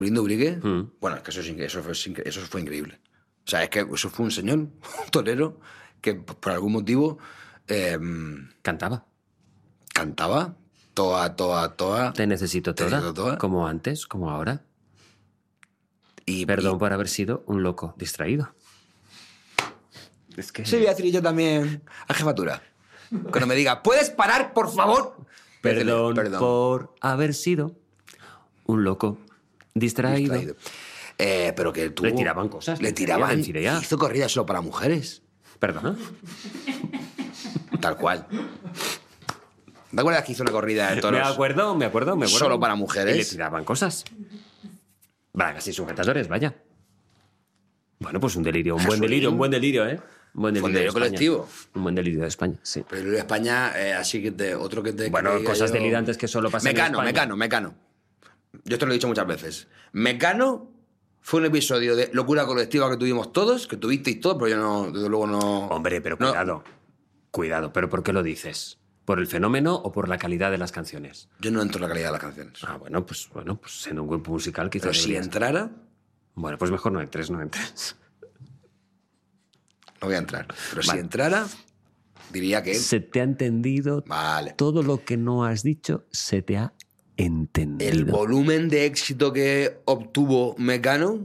Brindo Brigue, bueno, es que eso fue increíble. O sea, es que eso fue un señor, un torero, que por algún motivo... Cantaba. Cantaba toda. Te necesito toda, como antes, como ahora. Perdón por haber sido un loco distraído. Es que... Sí, voy a decir yo también a jefatura. Cuando me diga, ¿puedes parar, por favor? Perdón por haber sido un loco distraído. Pero que tú... Le tiraban cosas. Le tiraban. Hizo corridas solo para mujeres. ¿Perdona? Tal cual. ¿Te acuerdas que hizo una corrida de toros? Me acuerdo. Solo para mujeres. Y le tiraban cosas. Bragas y sujetadores, vaya. Bueno, pues un delirio, un buen delirio, ¿eh? Un buen delirio colectivo. Un buen delirio de España, sí. Pero en España, así que otro que te... Bueno, cosas delirantes que solo pasan en España. Mecano. Yo esto lo he dicho muchas veces. Mecano fue un episodio de locura colectiva que tuvimos todos, que tuvisteis todos, pero yo no, desde luego no... Hombre, pero cuidado. Cuidado, ¿pero por qué lo dices? ¿Por el fenómeno o por la calidad de las canciones? Yo no entro en la calidad de las canciones. Ah, bueno, pues en un grupo musical quizás... Pero si entrara... Bueno, pues mejor no entres. No voy a entrar. Pero si entrara, diría que... Se te ha entendido. Vale. Todo lo que no has dicho se te ha entendido. El volumen de éxito que obtuvo Mecano...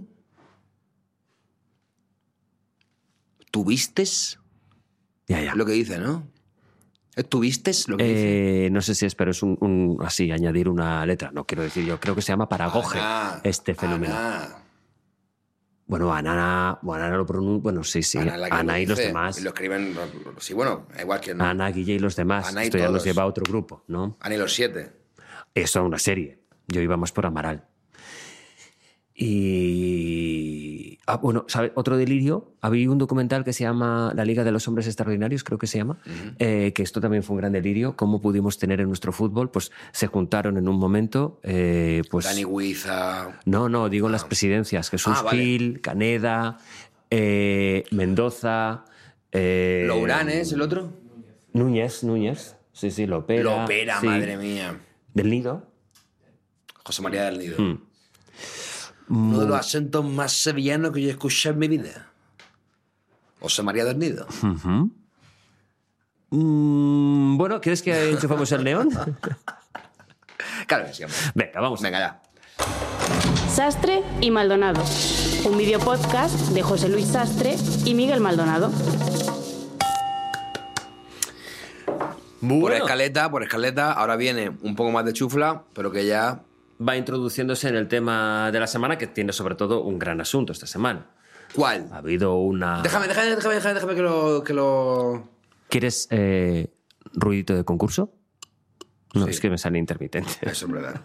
¿Tuvistes? Ya. Lo que dice, ¿no? ¿Tuvistes lo que dice? No sé si es, pero es así, añadir una letra. No quiero decir yo. Creo que se llama paragoge este fenómeno. Bueno, Ana lo pronuncia... Bueno, sí. Ana y los demás. Lo escriben... Sí, bueno, igual que... Ana, Guille y los demás. Ana y Esto ya todos. nos lleva a otro grupo, ¿no? Ana y los 7. Eso, una serie. Yo iba más por Amaral. Y... bueno, ¿sabes? Otro delirio. Había un documental que se llama La Liga de los Hombres Extraordinarios, creo que se llama, que esto también fue un gran delirio. Cómo pudimos tener en nuestro fútbol, pues se juntaron en un momento... pues Dani Huiza... No, digo las presidencias. Jesús Gil, Caneda, Mendoza... Lourán, ¿es el otro? Núñez. Sí, Lopera. Sí. Madre mía. Del Nido. José María del Nido. Uno de los acentos más sevillanos que yo he escuchado en mi vida. José María del Nido. Bueno, ¿quieres que enchufamos el neón? Claro que sí, hombre. Venga, vamos. Venga, ya. Sastre y Maldonado. Un videopodcast de José Luis Sastre y Miguel Maldonado. Bueno. Por escaleta, ahora viene un poco más de chufla, pero que ya... Va introduciéndose en el tema de la semana, que tiene sobre todo un gran asunto esta semana. ¿Cuál? Ha habido una... Déjame que lo... ¿Quieres ruidito de concurso? No, Sí. es que me sale intermitente. Eso es verdad.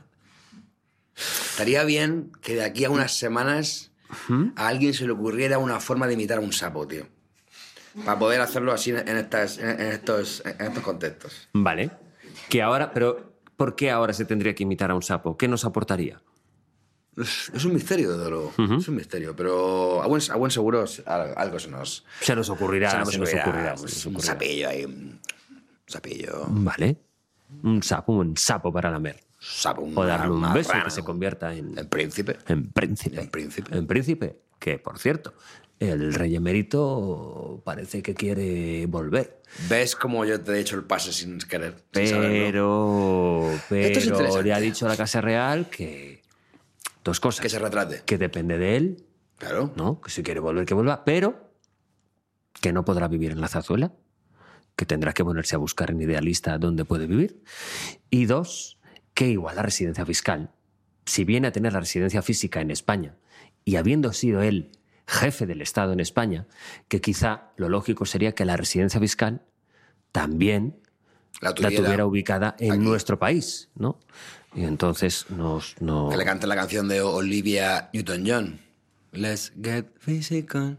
Estaría bien que de aquí a unas semanas a alguien se le ocurriera una forma de imitar a un sapo, tío. Para poder hacerlo así en estos contextos. Vale. Que ahora... Pero, ¿por qué ahora se tendría que imitar a un sapo? ¿Qué nos aportaría? Es un misterio, desde luego. Es un misterio, pero a buen seguro algo se nos ocurrirá. Un sapillo ahí. Un sapillo. Vale. Un sapo para lamer. O darle un beso rana, que se convierta en príncipe. En príncipe. Que, por cierto, el rey emérito parece que quiere volver. ¿Ves cómo yo te he hecho el pase sin querer? Sin Pero Esto es interesante. le ha dicho a la Casa Real que... Dos cosas. Que se retrate. Que depende de él. Claro. ¿No? Que si quiere volver, que vuelva. Pero que no podrá vivir en la Zarzuela. Que tendrá que ponerse a buscar en Idealista dónde puede vivir. Y dos, que igual la residencia fiscal, si viene a tener la residencia física en España y habiendo sido él jefe del Estado en España, que quizá lo lógico sería que la residencia fiscal también la tuviera ubicada en aquí, nuestro país, ¿no? Y entonces Que le cante la canción de Olivia Newton-John. Let's get physical,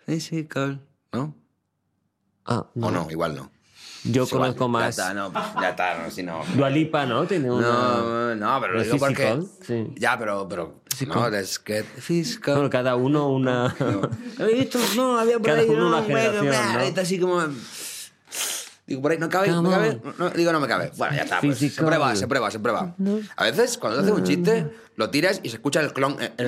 ¿no? Ah, no. O no, igual no. Yo Es conozco igual. más... Ya está, no, si no. Dua Lipa, ¿no? Tiene una... No, pero lo digo porque... Sí. Ya, pero no, let's get physical. Bueno, cada uno una... No. Había visto, no, había por Cada ahí, uno no, una generación, ¿no? Está así como... Digo, por ahí, ¿no cabe? ¿Me cabe? No, digo, no me cabe. Bueno, ya está, pues, se prueba. A veces, cuando te haces un chiste, lo tiras y se escucha el clon